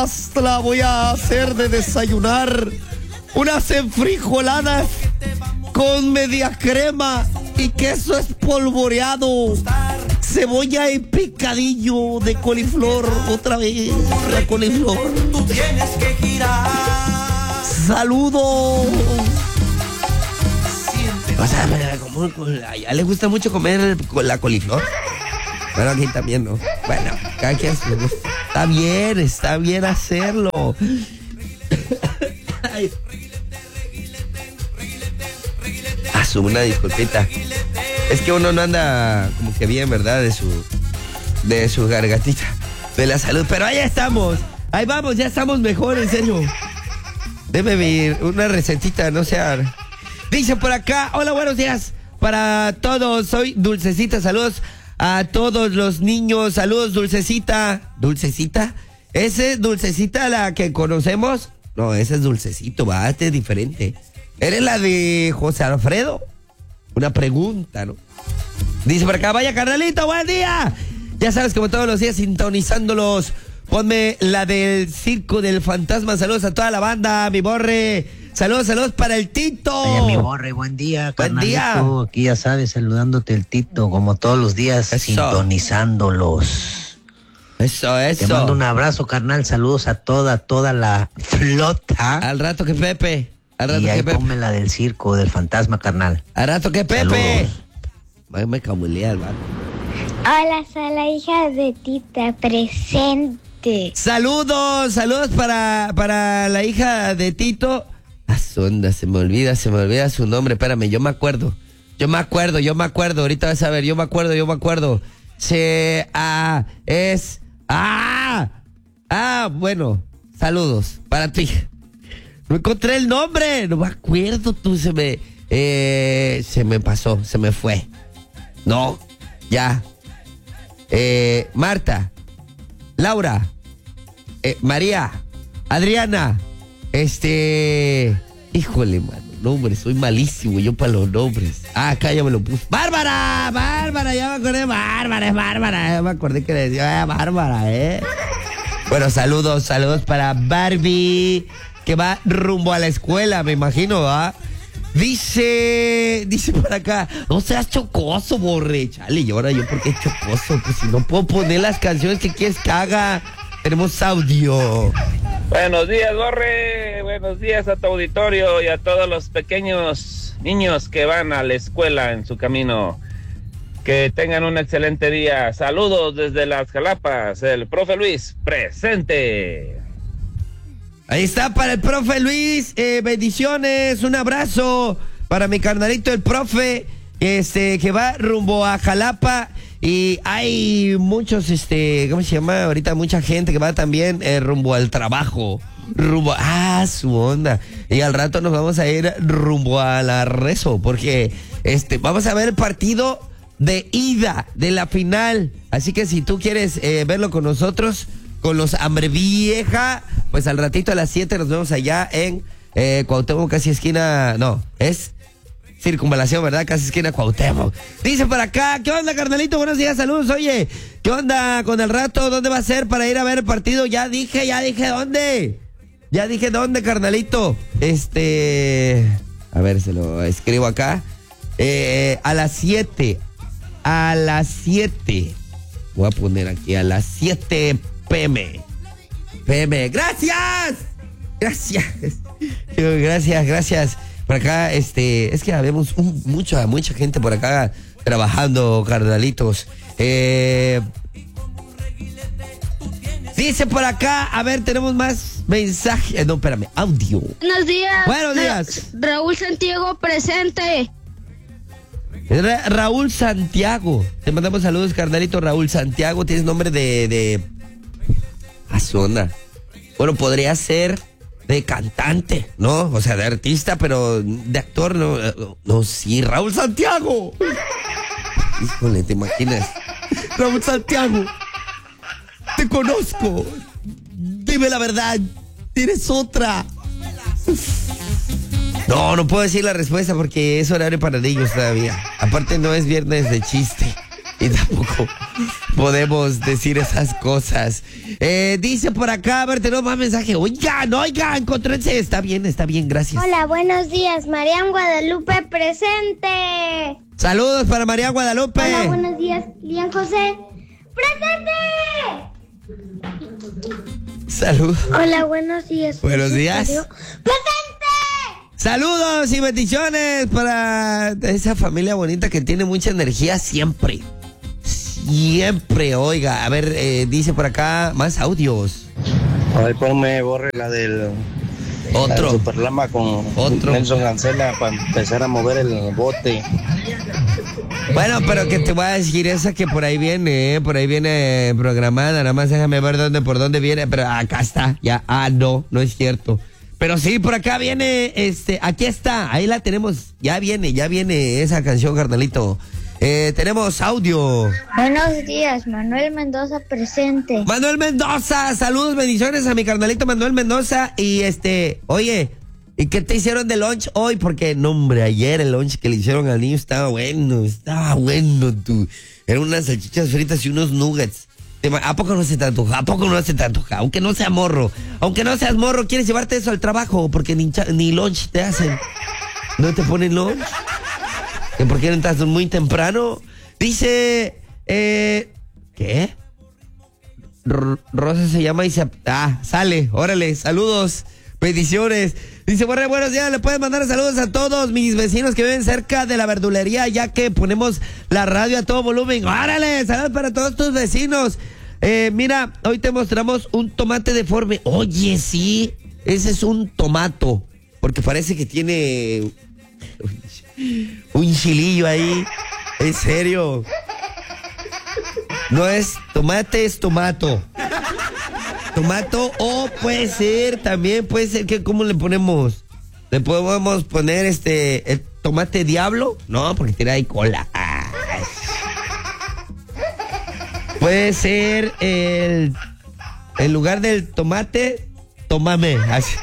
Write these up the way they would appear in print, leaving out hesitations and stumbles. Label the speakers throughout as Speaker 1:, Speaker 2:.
Speaker 1: La voy a hacer de desayunar. Unas enfrijoladas con media crema y queso espolvoreado. Cebolla y picadillo de coliflor. Otra vez la coliflor.
Speaker 2: Tú tienes que girar.
Speaker 1: Saludos.
Speaker 3: O sea, a ella le gusta mucho comer la coliflor. Bueno, aquí también, ¿no? Bueno, cada quien se gusta. Está bien hacerlo. Una disculpita. Es que uno no anda como que bien, ¿verdad? De su gargantita, de la salud. Pero ahí estamos. Ahí vamos, ya estamos mejor, en serio. Debe una recetita, no sea. Dice por acá, hola, buenos días para todos. Soy Dulcecita, saludos a todos los niños. Saludos, Dulcecita. ¿Dulcecita? ¿Ese es Dulcecita la que conocemos? No, ese es Dulcecito, va, este es diferente. ¿Eres la de José Alfredo? Una pregunta, ¿no? Dice por acá, vaya carnalito, buen día. Ya sabes, como todos los días, sintonizándolos. Ponme la del Circo del Fantasma. Saludos a toda la banda, mi Borre. Saludos para el Tito.
Speaker 4: Vaya, mi Borre, buen día, carnalito.
Speaker 3: Buen día.
Speaker 4: Aquí ya sabes, saludándote el Tito, como todos los días,
Speaker 3: Eso.
Speaker 4: sintonizándolos.
Speaker 3: Eso.
Speaker 4: Te mando un abrazo, carnal. Saludos a toda la flota.
Speaker 3: Al rato que Pepe.
Speaker 4: Y ahí ponme la del Circo del Fantasma, carnal.
Speaker 3: Al rato que Pepe.
Speaker 4: Saludos.
Speaker 3: Me camulé, hermano.
Speaker 5: Hola, soy la hija de Tita, presente.
Speaker 3: Saludos para la hija de Tito. Sonda, se me olvida su nombre. Espérame, yo me acuerdo. Ahorita vas a ver, yo me acuerdo. Bueno, saludos para ti. No encontré el nombre, no me acuerdo, se me pasó, se me fue. No, ya. Marta, Laura, María, Adriana, híjole, mano, nombres, soy malísimo yo para los nombres. Acá ya me lo puse. Bárbara, ya me acordé, Bárbara, ya me acordé que le decía Bárbara, Bueno, saludos para Barbie, que va rumbo a la escuela, me imagino, ¿va? Dice por acá, no seas chocoso, Borre. Chale, y ahora yo, ¿por qué chocoso? Pues si no puedo poner las canciones que quieres que haga. Tenemos audio.
Speaker 6: Buenos días, Borre. Buenos días a tu auditorio y a todos los pequeños niños que van a la escuela en su camino. Que tengan un excelente día. Saludos desde Las Jalapas. El profe Luis, presente.
Speaker 3: Ahí está para el profe Luis. Bendiciones, un abrazo para mi carnalito el profe, que va rumbo a Jalapa. Y hay muchos, ¿cómo se llama? Ahorita mucha gente que va también rumbo al trabajo. Su onda. Y al rato nos vamos a ir rumbo a la Rezo, porque vamos a ver el partido de ida de la final. Así que si tú quieres verlo con nosotros, con los Hambre Vieja, pues al ratito a las 7 nos vemos allá en Cuauhtémoc, casi esquina, no, es Circunvalación, ¿verdad? Casi esquina Cuauhtémoc. Dice por acá, ¿qué onda, carnalito? Buenos días, saludos. Oye, ¿qué onda con el rato? ¿Dónde va a ser para ir a ver el partido? Ya dije dónde. Ya dije dónde, carnalito. A ver, se lo escribo acá. A las 7. Voy a poner aquí a las 7 PM. Gracias. Gracias. Por acá, es que habemos mucha gente por acá trabajando, carnalitos. Dice por acá, a ver, tenemos más mensajes. No, espérame, audio.
Speaker 5: Buenos días.
Speaker 3: Buenos días.
Speaker 5: Raúl Santiago, presente.
Speaker 3: Raúl Santiago. Te mandamos saludos, carnalito. Raúl Santiago, tienes nombre de zona. Bueno, podría ser de cantante, ¿no? O sea, de artista, pero de actor, no. No, sí, Raúl Santiago. Híjole, ¿te imaginas? Raúl Santiago, te conozco. Dime la verdad, tienes otra. No puedo decir la respuesta porque es horario para niños todavía. Aparte no es viernes de chiste y tampoco podemos decir esas cosas. Dice por acá, a ver, tenemos más mensaje. Oigan, encontrense. Está bien, gracias.
Speaker 5: Hola, buenos días. Marian Guadalupe presente.
Speaker 3: Saludos para María Guadalupe.
Speaker 5: Hola, buenos días. Lian José presente.
Speaker 3: Saludos.
Speaker 5: Hola, buenos días.
Speaker 3: Buenos días.
Speaker 5: Presente.
Speaker 3: Saludos y bendiciones para esa familia bonita que tiene mucha energía siempre. Siempre, oiga. A ver, dice por acá más audios.
Speaker 7: A ver, ponme, borre la del
Speaker 3: Otro.
Speaker 7: Superlama con
Speaker 3: Otro.
Speaker 7: Nelson Cancela para empezar a mover el bote.
Speaker 3: Bueno, pero que te voy a decir esa que por ahí viene programada. Nada más déjame ver por dónde viene, pero acá está. Ya, no es cierto. Pero sí, por acá viene, aquí está, ahí la tenemos. Ya viene esa canción, carnalito. Tenemos audio.
Speaker 5: Buenos días, Manuel Mendoza presente.
Speaker 3: Manuel Mendoza, saludos, bendiciones a mi carnalito Manuel Mendoza. Y oye, ¿y qué te hicieron de lunch hoy? Porque, no, hombre, ayer el lunch que le hicieron al niño estaba bueno, tú. Eran unas salchichas fritas y unos nuggets. ¿A poco no se te antoja? Aunque no sea morro. Aunque no seas morro, ¿quieres llevarte eso al trabajo? Porque ni lunch te hacen. ¿No te ponen lunch? ¿Que por qué no estás muy temprano? Dice, ¿qué? Rosa se llama y sale. Órale, saludos, bendiciones. Dice, buenos días, le pueden mandar saludos a todos mis vecinos que viven cerca de la verdulería, ya que ponemos la radio a todo volumen. ¡Órale! Saludos para todos tus vecinos. Mira, hoy te mostramos un tomate deforme. Oye, sí, ese es un tomato, porque parece que tiene un chilillo ahí. En serio. No es tomate, es tomato. Tomato, o también puede ser que, ¿cómo le ponemos? ¿Le podemos poner el tomate diablo? No, porque tiene ahí cola. Puede ser en lugar del tomate, tómame. Así.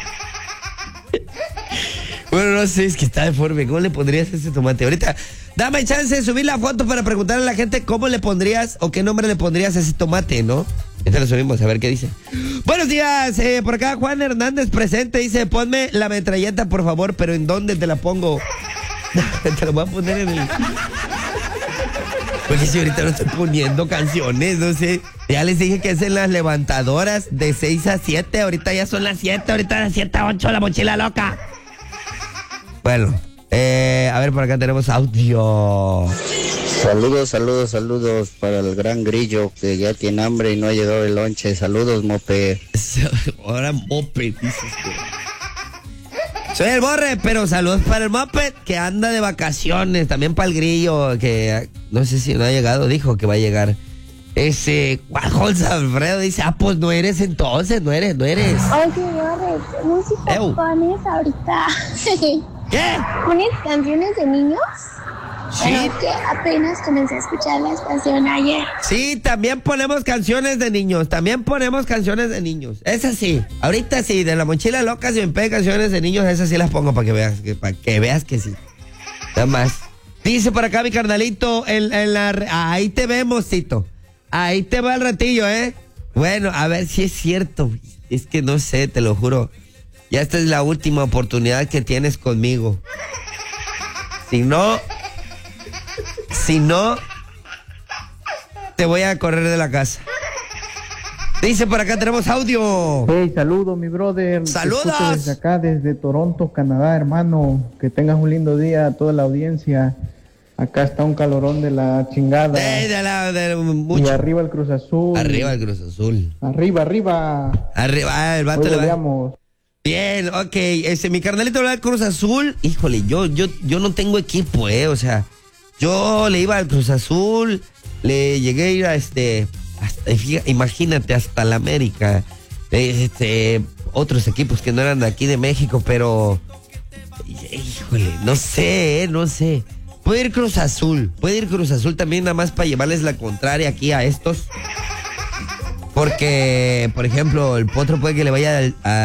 Speaker 3: Bueno, no sé, es que está deforme. ¿Cómo le pondrías ese tomate? Ahorita, dame chance de subir la foto para preguntarle a la gente cómo le pondrías o qué nombre le pondrías a ese tomate, ¿no? Ya lo subimos, a ver qué dice. Buenos días, por acá Juan Hernández presente, dice, ponme la metralleta, por favor, pero ¿en dónde te la pongo? Te la voy a poner en el... Porque si ahorita no estoy poniendo canciones, no sé. Ya les dije que es en las levantadoras de 6 a 7, ahorita ya son las 7, ahorita las 7 a 8, la mochila loca. Bueno, a ver, por acá tenemos audio.
Speaker 7: Saludos para el gran Grillo que ya tiene hambre y no ha llegado el lonche. Saludos, Mope.
Speaker 3: Ahora Mope, dices tú. Soy el Borre, pero saludos para el Mope que anda de vacaciones. También para el Grillo, que no sé si no ha llegado, dijo que va a llegar. Juan Alfredo dice, pues no eres entonces, no eres.
Speaker 5: Oye, Borre, ¿qué música pones ahorita?
Speaker 3: ¿Qué?
Speaker 5: ¿Pones canciones de niños?
Speaker 3: Sí.
Speaker 5: Bueno, que apenas comencé a escuchar la estación ayer.
Speaker 3: Sí, también ponemos canciones de niños. Esas sí. Ahorita sí, de la mochila loca, si me piden canciones de niños, esas sí las pongo para que veas que sí. Nada más. Dice por acá mi carnalito, ahí te vemos, Tito. Ahí te va el ratillo, ¿eh? Bueno, a ver si es cierto. Es que no sé, te lo juro. Ya esta es la última oportunidad que tienes conmigo. Si no, te voy a correr de la casa. Dice por acá, tenemos audio.
Speaker 8: Hey, saludos, mi brother.
Speaker 3: ¡Saludos!
Speaker 8: Te escucho desde acá, desde Toronto, Canadá, hermano. Que tengas un lindo día a toda la audiencia. Acá está un calorón de la chingada.
Speaker 3: Mucho.
Speaker 8: Y arriba el Cruz Azul.
Speaker 3: Arriba el Cruz Azul.
Speaker 8: Arriba.
Speaker 3: El vato
Speaker 8: Hoy
Speaker 3: le va.
Speaker 8: veamos.
Speaker 3: Bien, ok. Mi carnalito le va al Cruz Azul. Híjole, yo no tengo equipo, o sea, yo le iba al Cruz Azul, le llegué a ir a imagínate, hasta la América. Otros equipos que no eran de aquí de México, pero híjole, no sé. Puede ir Cruz Azul también, nada más para llevarles la contraria aquí a estos. Porque, por ejemplo, el Potro puede que le vaya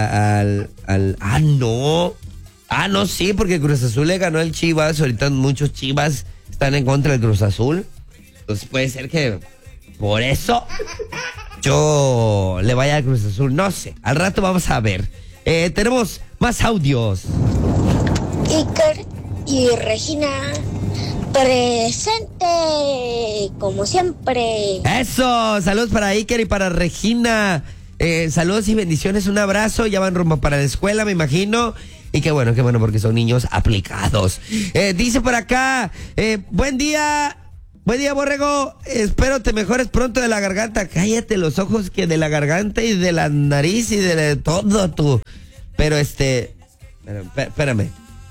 Speaker 3: no, sí, porque Cruz Azul le ganó al Chivas. Ahorita muchos Chivas están en contra del Cruz Azul. Entonces puede ser que por eso yo le vaya a Cruz Azul. No sé, al rato vamos a ver. Tenemos más audios.
Speaker 5: Iker y Regina, presente, como siempre.
Speaker 3: Eso, saludos para Iker y para Regina. Saludos y bendiciones, un abrazo. Ya van rumbo para la escuela, me imagino. Y qué bueno, porque son niños aplicados. Dice por acá, buen día, Borrego. Espero te mejores pronto de la garganta. Cállate los ojos, que de la garganta y de la nariz y de todo tú. Pero espérame.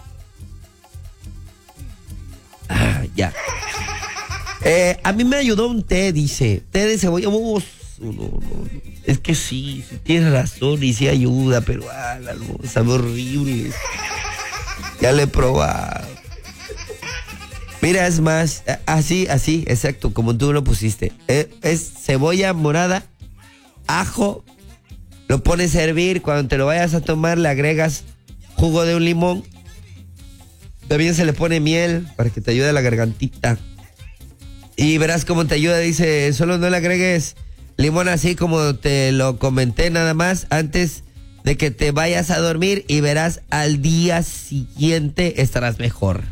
Speaker 3: Ya. A mí me ayudó un té, dice. Té de cebolla. No. Es que sí tienes razón y sí ayuda, pero sabe horrible. Ya lo he probado. Mira, es más, así, exacto, como tú lo pusiste. Es cebolla morada, ajo, lo pones a hervir. Cuando te lo vayas a tomar, le agregas jugo de un limón. También se le pone miel para que te ayude a la gargantita. Y verás cómo te ayuda. Dice, solo no le agregues limón, así como te lo comenté, nada más antes de que te vayas a dormir, y verás al día siguiente estarás mejor.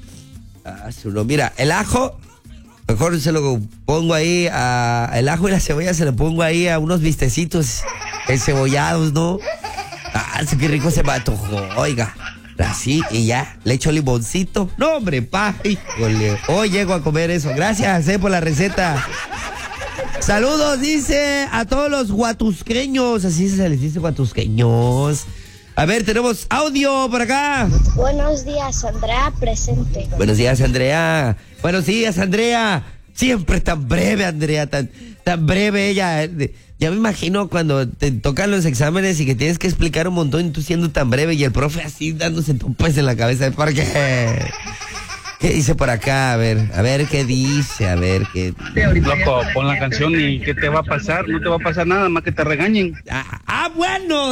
Speaker 3: Mira, el ajo, mejor se lo pongo ahí el ajo y la cebolla se lo pongo ahí a unos bistecitos encebollados, ¿no? Qué rico se me antojó, oiga. Así, y ya, le echo limoncito. No, hombre, híjole, hoy llego a comer eso. Gracias, por la receta. Saludos, dice, a todos los guatusqueños. Así se les dice, guatusqueños. A ver, tenemos audio por acá.
Speaker 5: Buenos días, Andrea, presente.
Speaker 3: Buenos días, Andrea. Buenos días, Andrea. Siempre tan breve, Andrea, tan breve ella. Ya me imagino cuando te tocan los exámenes y que tienes que explicar un montón y tú siendo tan breve y el profe así dándose topes en la cabeza. ¿Por qué? ¿Qué dice por acá? A ver qué dice,
Speaker 9: Loco, pon la canción y ¿qué te va a pasar? No te va a pasar nada más que te regañen.
Speaker 3: Bueno.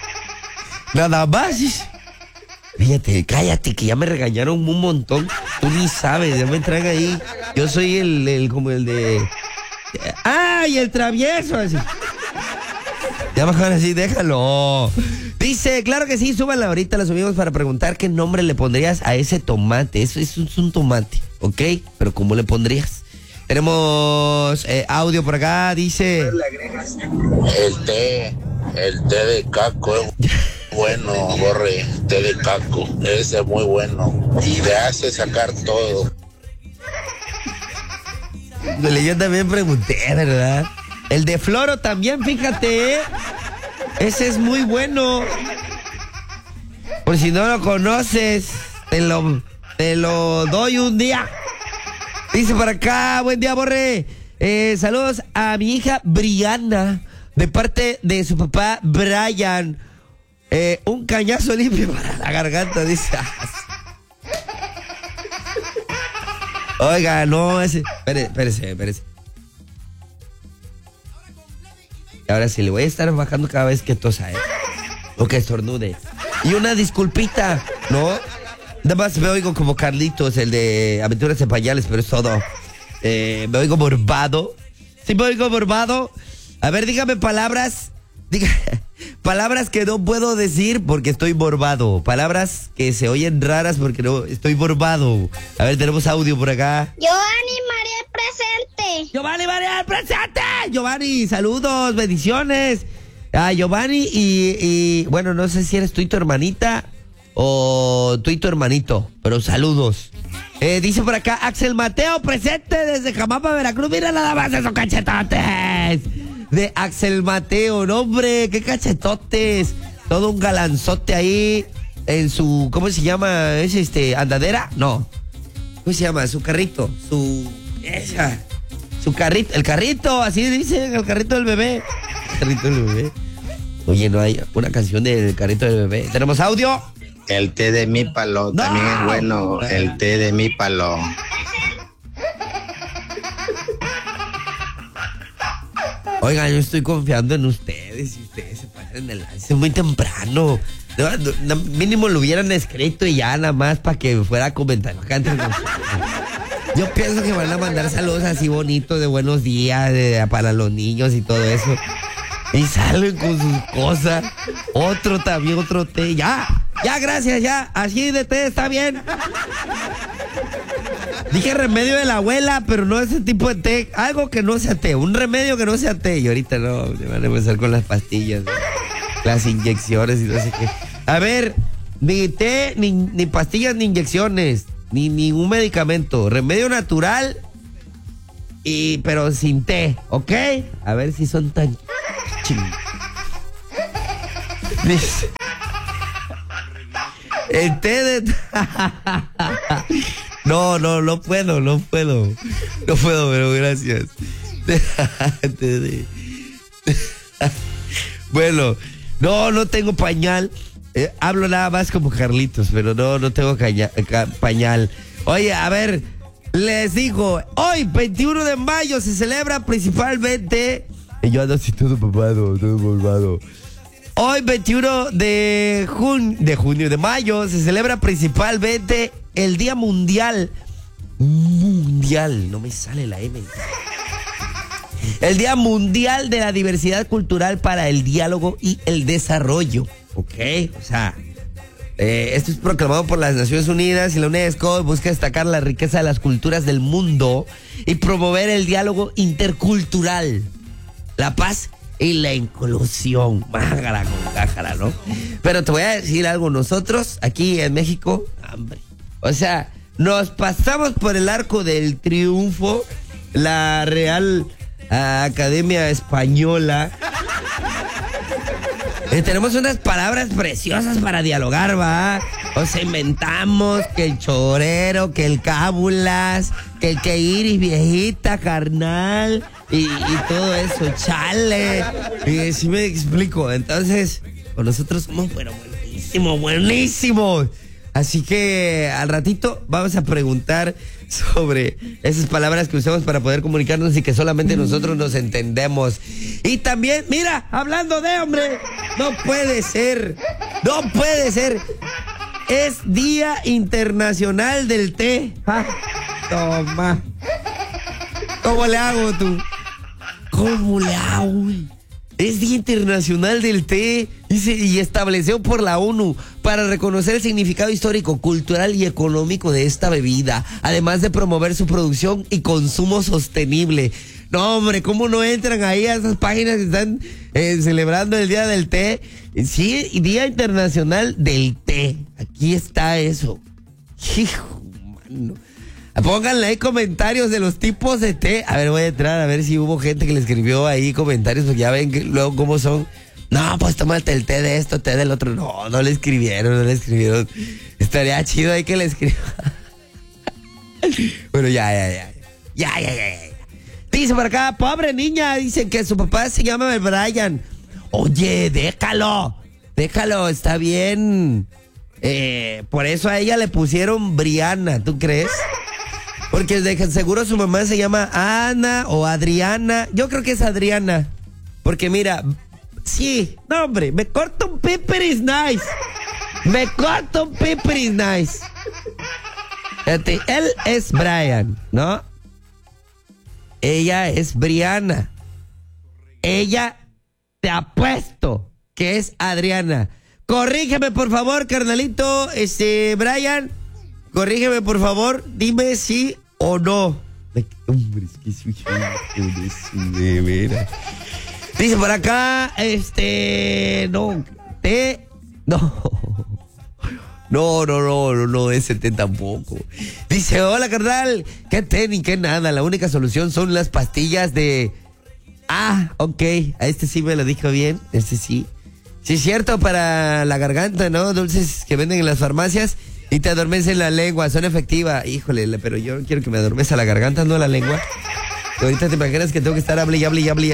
Speaker 3: Nada más. Cállate, que ya me regañaron un montón. Tú ni sabes, ya me traen ahí. Yo soy el como el de... y el travieso, así. Ya mejor así, déjalo. Dice, claro que sí, súbanla ahorita, la subimos para preguntar qué nombre le pondrías a ese tomate. Eso es un tomate, ¿ok? Pero ¿cómo le pondrías? Tenemos audio por acá, dice...
Speaker 10: El té de caco es bueno, Borre. Té de caco, ese es muy bueno. Y le hace sacar todo.
Speaker 3: Yo también pregunté, ¿verdad? El de Floro también, fíjate, ese es muy bueno. Por si no lo conoces, te lo doy un día. Dice por acá, buen día, Borre. Saludos a mi hija Brianna, de parte de su papá Brian. Un cañazo limpio para la garganta, dice. Oiga, no, espérese. Y ahora sí, le voy a estar bajando cada vez que tosa, o que estornude. Y una disculpita, ¿no? Nada más me oigo como Carlitos, el de Aventuras en Pañales, pero es todo. Me oigo borbado. Sí, me oigo borbado. A ver, dígame palabras. Palabras que no puedo decir porque estoy borbado. Palabras que se oyen raras porque no estoy borbado. A ver, tenemos audio por acá.
Speaker 5: Giovanni María presente.
Speaker 3: Giovanni María presente. Giovanni, saludos, bendiciones. Giovanni y bueno, no sé si eres tú y tu hermanita o tú y tu hermanito, pero saludos. Dice por acá Axel Mateo presente desde Jamapa, Veracruz. Mira nada más esos cachetotes de Axel Mateo, no, hombre, qué cachetotes. Todo un galanzote ahí en su, ¿cómo se llama? ¿Es andadera? No. ¿Cómo se llama? Su carrito, su carrito, el carrito, así dicen, el carrito del bebé. El carrito del bebé. Oye, no hay una canción del carrito del bebé. ¿Tenemos audio?
Speaker 7: El té de mi palo también es bueno. El té de mi palo.
Speaker 3: Oigan, yo estoy confiando en ustedes y ustedes se pasan de lance muy temprano. No, mínimo lo hubieran escrito y ya nada más para que fuera a comentar. Yo pienso que van a mandar saludos así bonitos de buenos días para los niños y todo eso. Y salen con sus cosas. Otro también, otro té. Ya, gracias, ya. Así de té está bien. Dije remedio de la abuela, pero no ese tipo de té. Algo que no sea té, un remedio que no sea té. Y ahorita no, me van a empezar con las pastillas, las inyecciones y no sé qué. A ver, ni té, ni pastillas, ni inyecciones, ni ningún medicamento. Remedio natural, pero sin té, ¿ok? A ver si son tan Dice, el té de... No puedo, pero gracias. Bueno, no tengo pañal. Hablo nada más como Carlitos, pero no tengo pañal. Oye, a ver, les digo, hoy, 21 de mayo, se celebra principalmente... Y yo ando así todo malvado. Hoy, 21 de mayo, se celebra principalmente el Día Mundial, no me sale la M. El Día Mundial de la Diversidad Cultural para el Diálogo y el Desarrollo. ¿Ok? O sea, esto es proclamado por las Naciones Unidas y la UNESCO. Busca destacar la riqueza de las culturas del mundo y promover el diálogo intercultural, la paz y la inclusión. Mágara con cájara, ¿no? Pero te voy a decir algo. Nosotros, aquí en México, hombre, o sea, nos pasamos por el arco del triunfo, la Real Academia Española. Tenemos unas palabras preciosas para dialogar, ¿va? O sea, inventamos que el chorero, que el cábulas, que el que iris viejita, carnal, y todo eso, chale. Y si me explico. Entonces, con nosotros somos buenísimos. Así que al ratito vamos a preguntar sobre esas palabras que usamos para poder comunicarnos y que solamente nosotros nos entendemos. Y también, mira, hablando de hombre, no puede ser. Es Día Internacional del Té. Toma. ¿Cómo le hago tú? Es Día Internacional del Té y establecido por la ONU para reconocer el significado histórico, cultural y económico de esta bebida, además de promover su producción y consumo sostenible. No, hombre, ¿cómo no entran ahí a esas páginas que están celebrando el Día del Té? Sí, Día Internacional del Té. Aquí está eso. Hijo, mano. Pónganle ahí comentarios de los tipos de té. A ver, voy a entrar a ver si hubo gente que le escribió ahí comentarios, porque ya ven que luego cómo son. No, pues tómate el té de esto, té del otro. No le escribieron. Estaría chido ahí que le escriban. Bueno, ya. Dice por acá, pobre niña, dicen que su papá se llama Brian. Oye, déjalo, está bien. Por eso a ella le pusieron Brianna, ¿tú crees? Porque de seguro su mamá se llama Ana o Adriana. Yo creo que es Adriana. Porque mira, sí, no hombre, me corto un pepper is nice. Fíjate, él es Brian, ¿no? Ella es Brianna. Ella, te apuesto que es Adriana. Corrígeme, por favor, carnalito, Brian. Corrígeme, por favor. Dime sí o no. Hombre, es que soy de veras. Dice por acá, No, ese té tampoco. Dice, hola, carnal. ¿Qué té ni qué nada? La única solución son las pastillas de... Ok. A este sí me lo dijo bien. Este sí. Sí, es cierto, para la garganta, ¿no? Dulces que venden en las farmacias y te adormecen la lengua, son efectivas. Híjole, pero yo no quiero que me adormezca la garganta, no la lengua. Ahorita te imaginas que tengo que estar hable.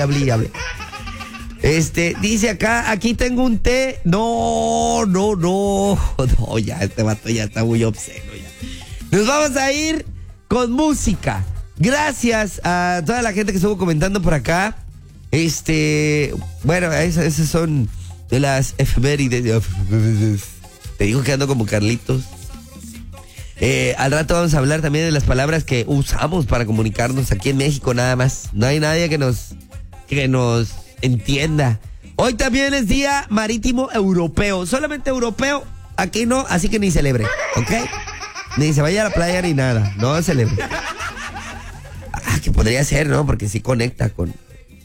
Speaker 3: Dice acá, aquí tengo un té. No, ya, este vato ya está muy obsceno ya. Nos vamos a ir con música. Gracias a toda la gente que estuvo comentando por acá. Bueno, esas son de las efemérides. Te digo que ando como Carlitos. Al rato vamos a hablar también de las palabras que usamos para comunicarnos aquí en México nada más. No hay nadie que nos entienda. Hoy también es Día Marítimo Europeo. Solamente europeo, aquí no, así que ni celebre, ¿ok? Ni se vaya a la playa ni nada, no celebre. Que podría ser, ¿no? Porque sí conecta con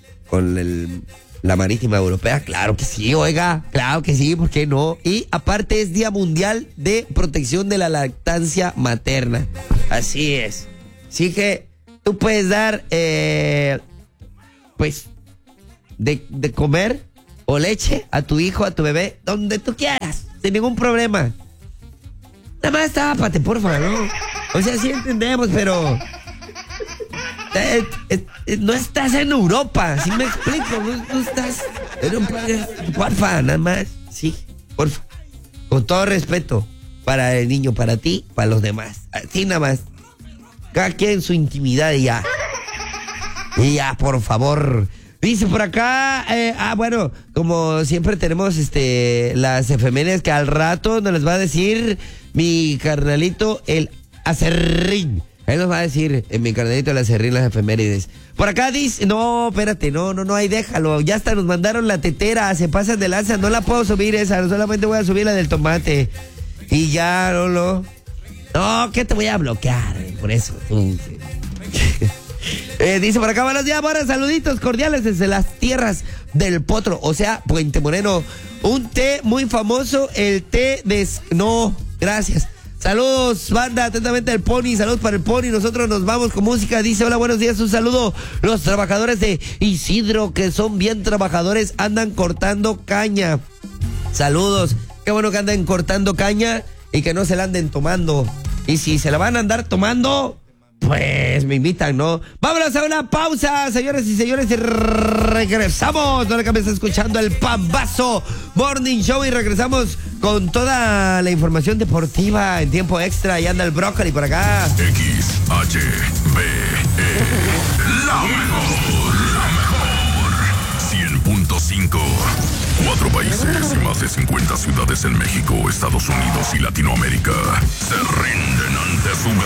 Speaker 3: la marítima europea. Claro que sí, oiga, claro que sí, ¿por qué no? Y aparte es Día Mundial de Protección de la Lactancia Materna. Así es. Así que tú puedes dar, pues, de comer o leche a tu hijo, a tu bebé, donde tú quieras, sin ningún problema. Nada más tápate, porfa, ¿no? O sea, sí entendemos, pero... no estás en Europa, ¿sí me explico? No estás en un país, porfa, nada más, sí, porfa, con todo respeto para el niño, para ti, para los demás, así nada más, cada quien su intimidad y ya, por favor. Dice por acá, bueno, como siempre tenemos las efemérides que al rato nos las va a decir mi carnalito el acerrín. Él nos va a decir, en mi carnalito el acerrín, las efemérides. Por acá dice, no, espérate, no, ahí déjalo. Ya hasta nos mandaron la tetera, se pasan de lanza, no la puedo subir esa, solamente voy a subir la del tomate. Y ya, no, que te voy a bloquear, por eso. Dice por acá, buenos días, buenas, saluditos cordiales desde las tierras del Potro, o sea, Puente Moreno. Un té muy famoso, el té de... No, gracias. Saludos, banda, atentamente el Pony, saludos para el Pony, nosotros nos vamos con música. Dice, hola, buenos días, un saludo. Los trabajadores de Isidro, que son bien trabajadores, andan cortando caña. Saludos, qué bueno que anden cortando caña y que no se la anden tomando. Y si se la van a andar tomando, pues me invitan, ¿no? Vámonos a una pausa, señores y señores, y regresamos. No le cambies, escuchando el Pambazo Morning Show y regresamos con toda la información deportiva en tiempo extra. Y anda el brócoli por acá.
Speaker 11: XHBE, la mejor, 100.5. 4 países y más de 50 ciudades en México, Estados Unidos y Latinoamérica se rinden ante su